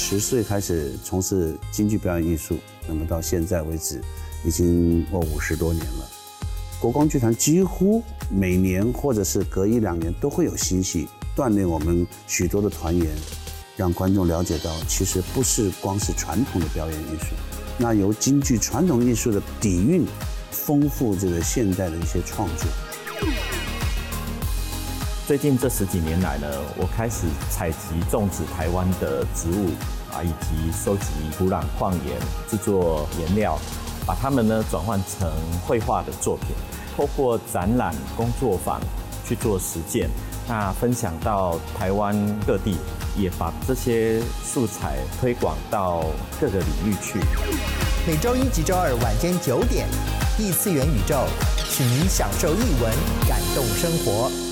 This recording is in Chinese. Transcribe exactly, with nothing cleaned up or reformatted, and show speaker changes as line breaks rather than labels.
十岁开始从事京剧表演艺术，那么到现在为止，已经过五十多年了。国光剧团几乎每年或者是隔一两年都会有新戏，锻炼我们许多的团员，让观众了解到，其实不是光是传统的表演艺术，那由京剧传统艺术的底蕴，丰富这个现代的一些创作。
最近这十几年来呢，我开始采集种植台湾的植物啊，以及收集土壤矿岩，制作颜料，把它们呢转换成绘画的作品，透过展览、工作坊去做实践，那分享到台湾各地，也把这些素材推广到各个领域去。
每周一及周二晚间九点，异次元宇宙，请您享受艺文，感动生活。